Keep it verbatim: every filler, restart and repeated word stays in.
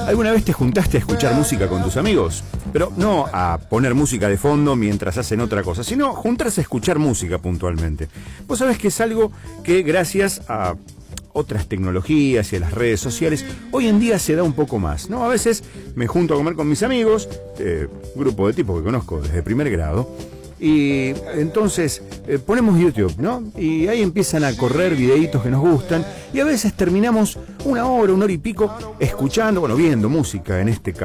¿Alguna vez te juntaste a escuchar música con tus amigos? Pero no a poner música de fondo mientras hacen otra cosa, sino juntarse a escuchar música puntualmente. Vos sabés que es algo que gracias a otras tecnologías y a las redes sociales hoy en día se da un poco más, ¿no? A veces me junto a comer con mis amigos, eh, grupo de tipos que conozco desde primer grado, y entonces eh, ponemos YouTube, ¿no? Y ahí empiezan a correr videitos que nos gustan y a veces terminamos una hora, una hora y pico escuchando, bueno, viendo música en este caso.